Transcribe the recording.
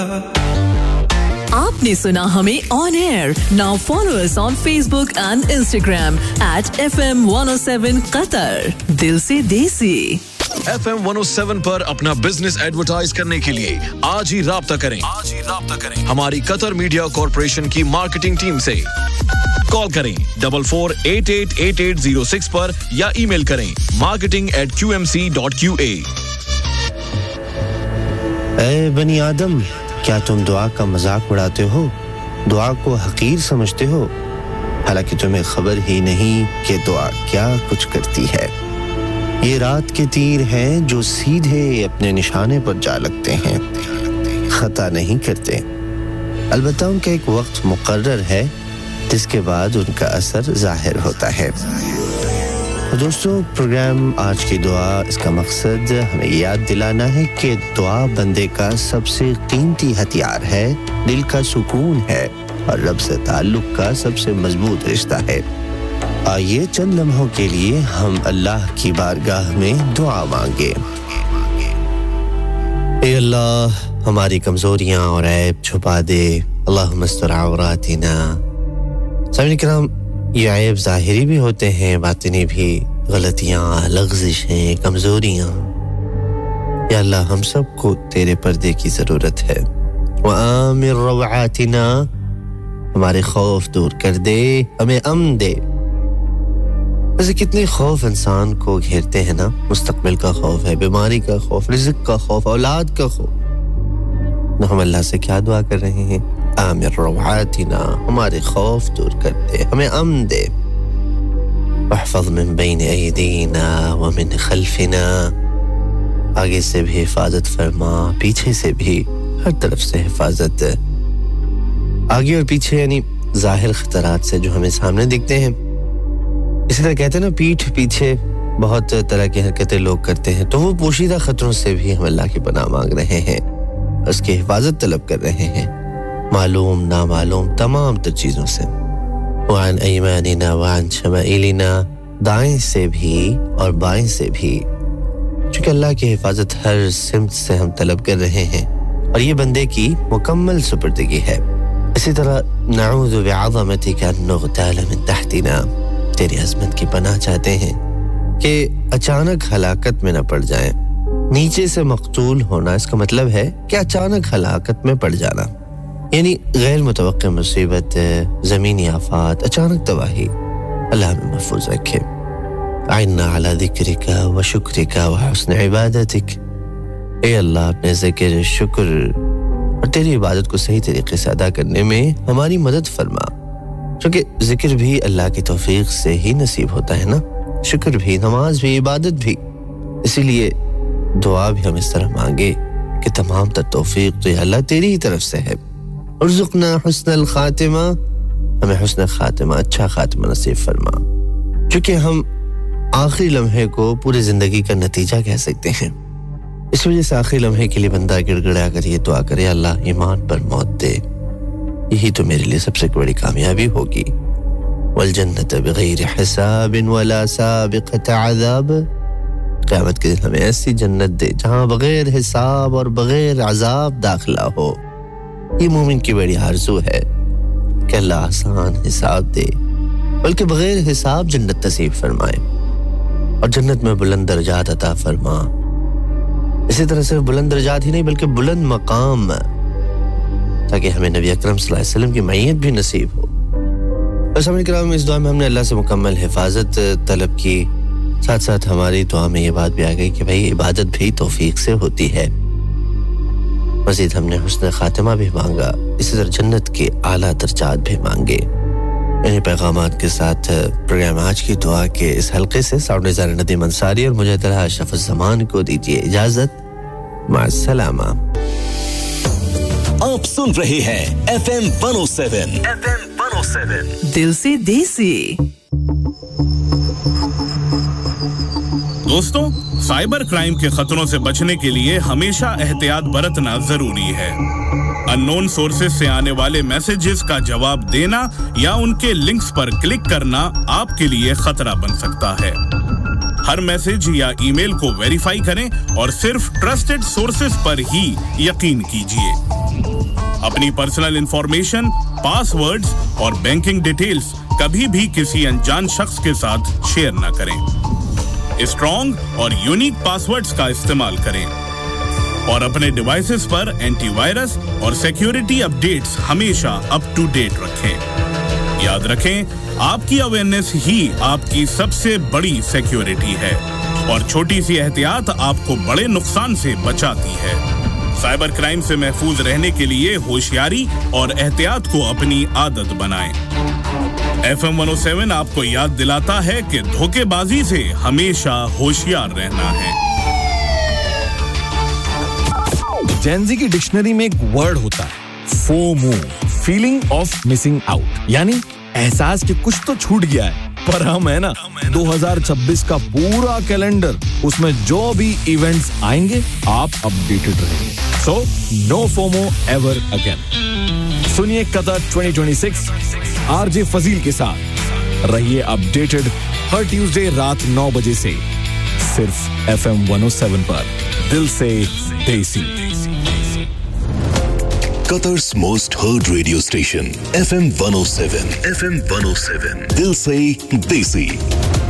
आपने सुना हमें on air. Now follow us on Facebook and Instagram @FM 107 Qatar. दिल से देसी. FM 107 पर अपना बिजनेस एडवर्टाइज करने के लिए आज ही राब्ता करें. हमारी कतर मीडिया कॉर्पोरेशन की मार्केटिंग टीम से. कॉल करें 44888806 पर या ईमेल करें marketing@qmc.qa. ऐ बनी आदम, क्या तुम दुआ का मजाक उड़ाते हो? दुआ को हकीर समझते हो? हालांकि तुम्हें खबर ही नहीं कि दुआ क्या कुछ करती है. ये रात के तीर हैं जो सीधे अपने निशाने पर जा लगते हैं, खता नहीं करते. अलबत्ता उनका एक वक्त मुकर्रर है जिसके बाद उनका असर जाहिर होता है. तो दोस्तों, प्रोग्राम आज की दुआ, इसका मकसद हमें याद दिलाना है कि दुआ बंदे का सबसे कीमती हथियार है, दिल का सुकून है और रब से ताल्लुक का सबसे मजबूत रिश्ता है. आइए चंद लम्हों के लिए हम अल्लाह की बारगाह में दुआ मांगे. ए अल्लाह, हमारी कमजोरियां और ऐब छुपा दे. अल्लाहुम्मा अस्तर औरातिना. सामईन किराम, ये ऐब ज़ाहिरी भी होते हैं, बातिनी भी. गलतियां, लग़्ज़िशें, कमजोरियां. या अल्लाह, हम सबको तेरे पर्दे की जरूरत है. व आमिर रवातिना, हमारे खौफ दूर कर दे, हमें अमन दे. वैसे कितने खौफ इंसान को घेरते हैं ना. मुस्तकबिल का खौफ है, बीमारी का खौफ, रिज़्क़ का खौफ, औलाद का खौफ. न हम अल्लाह से क्या दुआ कर रहे हैं? आमिर रवातिना, हमारे खौफ दूर कर दे, हमें अमन दे. वहफ़ज़ मिन बैन अयदीना व मिन खल्फिना, आगे से भी हिफाजत फरमा, पीछे से भी, हर तरफ से हिफाजत. आगे और पीछे यानी ज़ाहिर खतरात से जो हमें सामने दिखते हैं. इसी तरह कहते हैं ना, पीठ पीछे बहुत तरह की हरकतें लोग करते हैं, तो वो पोशीदा खतरों से भी हम अल्लाह की पनाह मांग रहे हैं, उसकी हिफाजत तलब कर रहे हैं, मालूम नामालूम तमाम तर चीजों से. वान ऐमानिना वान शमाइलिना, दाएं से भी और बाएं से भी, चूंकि अल्लाह की हिफाजत हर सिमत से हम तलब कर रहे हैं और ये बंदे की मुकम्मल सुपुर्दगी है. इसी तरह नऊज़ु बिअज़मतिका अन नुग़ताल मिन तहतिना, तेरी अज़मत की पनाह चाहते हैं कि अचानक हलाकत में न पड़ जाएं. नीचे से मक़तूल होना, इसका मतलब है कि अचानक हलाकत में पड़ जाना, यानी गैर मुतवक्किल मुसीबत, ज़मीनी आफात, अचानक तबाही. अल्लाह हमें महफूज रखे. आइन्ना अला ज़िक्रिका व शुक्रिका व हुस्न इबादतिक. ए अल्लाह, अपने ज़िक्र, शुक्र और तेरी इबादत को सही तरीके से अदा करने में हमारी मदद फरमा. क्योंकि जिक्र भी अल्लाह की तौफीक से ही नसीब होता है ना, शुक्र भी, नमाज भी, इबादत भी. इसीलिए दुआ भी हम इस तरह मांगे कि तमाम तर तौफीक तो अल्लाह तेरी ही तरफ से है. उर्ज़ुक़ना हुस्नल खातिमा, हमें हुस्न खातिमा, अच्छा खातिमा नसीब फरमा. क्योंकि हम आखिरी लम्हे को पूरी जिंदगी का नतीजा कह सकते हैं. इस वजह से आखिरी लम्हे के लिए बंदा गिड़गिड़ा कर ये दुआ करे, अल्लाह ईमान पर मौत दे, यही तो मेरे लिए सबसे बड़ी कामयाबी होगी. वल जन्नत बिगैर हिसाबिन वला साबिक़त अज़ाब, क़यामत के दिन हमें ऐसी जन्नत दे जहां बगैर हिसाब और बगैर अज़ाब दाखिला हो. ये मोमिन की बड़ी आरज़ू है कि अल्लाह आसान हिसाब दे, बल्कि बगैर हिसाब जन्नत नसीब फरमाए और जन्नत में बुलंद दर्जात अता फरमा. इसी तरह सिर्फ बुलंद दर्जात ही नहीं बल्कि बुलंद मकाम, ताकि हमें नबी अकरम सल्लल्लाहु अलैहि वसल्लम की मैयत भी नसीब हो. बस सामईन किराम, इस दुआ में हमने अल्लाह से मुकम्मल हिफाजत तलब की. साथ साथ हमारी दुआ में ये बात भी आ गई कि भाई इबादत भी तौफीक से होती है. मज़ीद हमने हुस्न खातिमा भी मांगा, इसी तरह जन्नत के आला दर्जात भी मांगे. इन्हीं पैगामात के साथ प्रोग्राम आज की दुआ के इस हल्के से साउंड डिजाइनर नदीम अंसारी और मुझे तरह अशरफ ज़मान को दीजिए इजाजत. माअस्सलामा. आप सुन रहे हैं FM 107. दिल से देसी. दोस्तों, साइबर क्राइम के खतरों से बचने के लिए हमेशा एहतियात बरतना जरूरी है. अननोन सोर्सेज से आने वाले मैसेजेस का जवाब देना या उनके लिंक्स पर क्लिक करना आपके लिए खतरा बन सकता है. हर मैसेज या ईमेल को वेरीफाई करें और सिर्फ ट्रस्टेड सोर्सेज पर ही यकीन कीजिए. अपनी पर्सनल इंफॉर्मेशन, पासवर्ड्स और बैंकिंग डिटेल्स कभी भी किसी अनजान शख्स के साथ शेयर न करें। स्ट्रॉन्ग और यूनिक पासवर्ड्स का इस्तेमाल करें और अपने डिवाइसेस पर एंटीवायरस और सिक्योरिटी अपडेट्स हमेशा अप टू डेट रखें। याद रखें, आपकी अवेयरनेस ही आपकी सबसे बड़ी सिक्योरिटी है और छोटी सी एहतियात आपको बड़े नुकसान से बचाती है। साइबर क्राइम से महफूज रहने के लिए होशियारी और एहतियात को अपनी आदत बनाएं। FM 107 आपको याद दिलाता है कि धोखेबाजी से हमेशा होशियार रहना है। जेनजी की डिक्शनरी में एक वर्ड होता है, FOMO, feeling of missing out, यानी एहसास कि कुछ तो छूट गया है। पर हम है ना 2026 का पूरा कैलेंडर, उसमें जो भी इवेंट्स आएंगे आप अपडेटेड रहेंगे। So no FOMO ever again. सुनिए कतर 2026 आरजे फजील के साथ। रहिए अपडेटेड हर ट्यूसडे रात 9 बजे से सिर्फ FM 107 पर। दिल से देसी। Qatar's most heard radio station, FM 107. FM 107. Dil se desi.